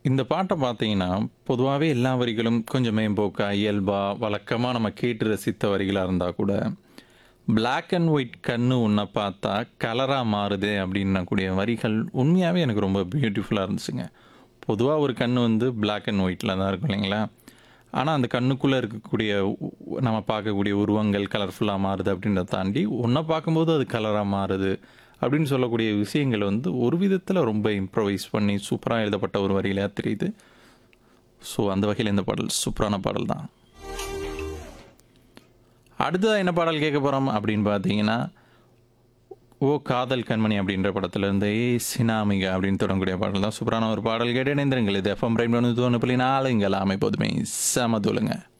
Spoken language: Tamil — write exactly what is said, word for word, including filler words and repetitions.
இந்த பாட்ட பார்த்தீங்கன்னா, பொதுவாவே எல்லா வரிகளும் கொஞ்சம் மேம்போக்கா, இயல்பா, வழக்கமா நம்ம கேட்டு ரசித்த வரிகளா இருந்தா கூட, பிளாக் அண்ட் ஒயிட் கண்ணு உன்ன பார்த்தா கலரா மாறுதே அப்படின்னக்கூடிய வரிகள் உண்மையாவே எனக்கு ரொம்ப பியூட்டிஃபுல்லா இருந்துச்சுங்க. பொதுவா ஒரு கண்ணு வந்து பிளாக் அண்ட் ஒயிட்ல தான் இருக்கும் இல்லைங்களா? ஆனா அந்த கண்ணுக்குள்ள இருக்கக்கூடிய உ உ நம்ம பார்க்கக்கூடிய உருவங்கள் கலர்ஃபுல்லா மாறுது அப்படின்றத தாண்டி, உன்ன பார்க்கும்போது அது கலரா மாறுது அப்படின்னு சொல்லக்கூடிய விஷயங்கள் வந்து ஒரு விதத்தில ரொம்ப இம்ப்ரவைஸ் பண்ணி சூப்பரா எழுதப்பட்ட ஒரு வரியில தெரியுது. ஸோ அந்த வகையில இந்த பாடல் சூப்பரான பாடல் தான். அடுத்ததா என்ன பாடல் கேட்க போறோம் அப்படின்னு பார்த்தீங்கன்னா, "ஓ காதல் கண்மணி" அப்படின்ற படத்திலிருந்து "ஏய் சினாமிக" அப்படின்னு தொடங்கக்கூடிய பாடல் தான். சூப்பரான ஒரு பாடல் கேட்டு இணைந்திருங்கள். இது எஃப்எம் ரெயின்போ தொண்ணூறு புள்ளி நாலு இங்க எல்லாமே எப்போதுமே செம தூளுங்க.